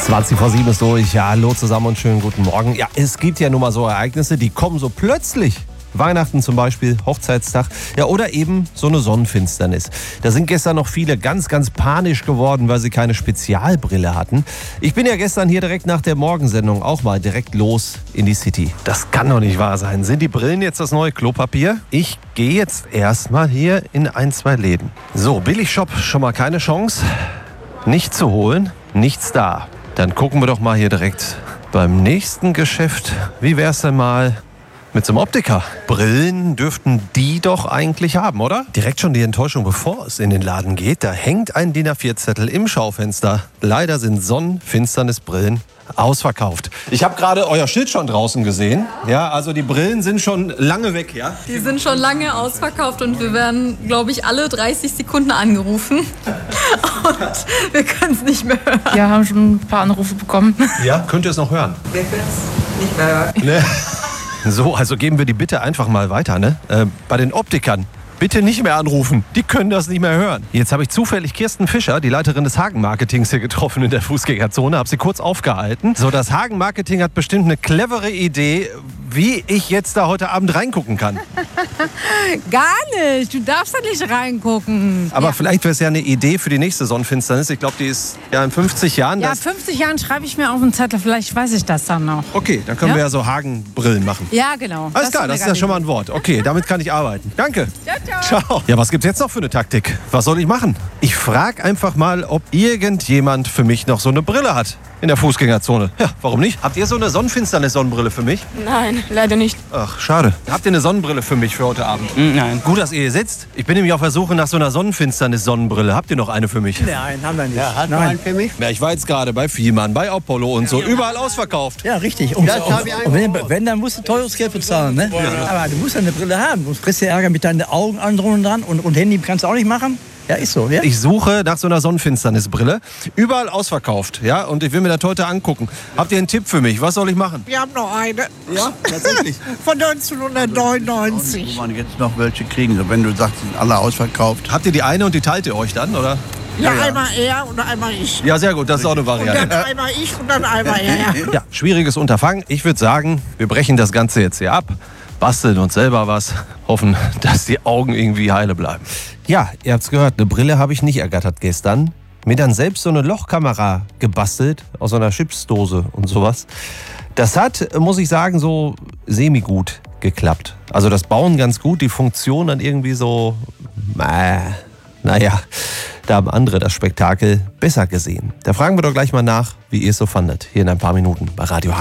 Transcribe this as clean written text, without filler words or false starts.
7:20 ist durch. Ja, hallo zusammen und schönen guten Morgen. Ja, es gibt ja nun mal so Ereignisse, die kommen so plötzlich. Weihnachten zum Beispiel, Hochzeitstag, ja, oder eben so eine Sonnenfinsternis. Da sind gestern noch viele ganz panisch geworden, weil sie keine Spezialbrille hatten. Ich bin ja gestern hier direkt nach der Morgensendung auch mal direkt los in die City. Das kann doch nicht wahr sein. Sind die Brillen jetzt das neue Klopapier? Ich gehe jetzt erstmal hier in 1-2 Läden. So, Billigshop schon mal keine Chance. Nichts zu holen, nichts da. Dann gucken wir doch mal hier direkt beim nächsten Geschäft. Wie wär's denn mal mit so einem Optiker? Brillen dürften die doch eigentlich haben, oder? Direkt schon die Enttäuschung, bevor es in den Laden geht. Da hängt ein DIN A4-Zettel im Schaufenster. Leider sind Sonnenfinsternisbrillen ausverkauft. Ich habe gerade euer Schild schon draußen gesehen. Ja, also die Brillen sind schon lange weg, ja? Die sind schon lange ausverkauft und wir werden, glaube ich, alle 30 Sekunden angerufen. Und wir können es nicht mehr hören. Ja, haben schon ein paar Anrufe bekommen. Ja, könnt ihr es noch hören? Wir können es nicht mehr hören. Ne? So, also geben wir die Bitte einfach mal weiter, ne? Bei den Optikern. Bitte nicht mehr anrufen, die können das nicht mehr hören. Jetzt habe ich zufällig Kirsten Fischer, die Leiterin des Hagen-Marketings, hier getroffen in der Fußgängerzone, habe sie kurz aufgehalten. So, das Hagen-Marketing hat bestimmt eine clevere Idee, wie ich jetzt da heute Abend reingucken kann. Gar nicht, du darfst da nicht reingucken. Aber vielleicht wäre es ja eine Idee für die nächste Sonnenfinsternis. Ich glaube, die ist ja in 50 Jahren. Ja, 50 Jahren schreibe ich mir auf den Zettel, vielleicht weiß ich das dann noch. Okay, dann können wir ja so Hagen-Brillen machen. Ja, genau. Alles klar, das ist ja schon mal ein Wort. Okay, damit kann ich arbeiten. Danke. Ciao. Ja, was gibt's jetzt noch für eine Taktik? Was soll ich machen? Ich frage einfach mal, ob irgendjemand für mich noch so eine Brille hat in der Fußgängerzone. Ja, warum nicht? Habt ihr so eine Sonnenfinsternis-Sonnenbrille für mich? Nein, leider nicht. Ach, schade. Habt ihr eine Sonnenbrille für mich für heute Abend? Nein. Gut, dass ihr hier sitzt. Ich bin nämlich auf der Suche nach so einer Sonnenfinsternis-Sonnenbrille. Habt ihr noch eine für mich? Nein, haben wir nicht. Ja, hat man einen für mich? Ja, ich war jetzt gerade bei Fiemann, bei Apollo und so. Überall ausverkauft. Ja, richtig. Das hab ich Und wenn, dann musst du teures Geld bezahlen. Ne? Ja. Aber du musst ja eine Brille haben. Du kriegst ja Ärger mit deinen Augen androhen dran und Handy kannst du auch nicht machen. Ja, ist so, ja? Ich suche nach so einer Sonnenfinsternisbrille. Überall ausverkauft, ja? Und ich will mir das heute angucken. Habt ihr einen Tipp für mich? Was soll ich machen? Wir haben noch eine. Ja, tatsächlich. Von 1999. Wo man jetzt noch welche kriegen. So, wenn du sagst, die sind alle ausverkauft. Habt ihr die eine und die teilt ihr euch dann, oder? Ja, einmal er und einmal ich. Ja, sehr gut, das ist auch eine Und Variante. dann einmal ich und dann einmal er. Ja, schwieriges Unterfangen. Ich würde sagen, wir brechen das Ganze jetzt hier ab, basteln uns selber was, hoffen, dass die Augen irgendwie heile bleiben. Ja, ihr habt's gehört, eine Brille habe ich nicht ergattert gestern. Mir dann selbst so eine Lochkamera gebastelt aus so einer Chipsdose und sowas. Das hat, muss ich sagen, so semi-gut geklappt. Also das Bauen ganz gut, die Funktion dann irgendwie so, naja, da haben andere das Spektakel besser gesehen. Da fragen wir doch gleich mal nach, wie ihr es so fandet. Hier in ein paar Minuten bei Radio Hagen.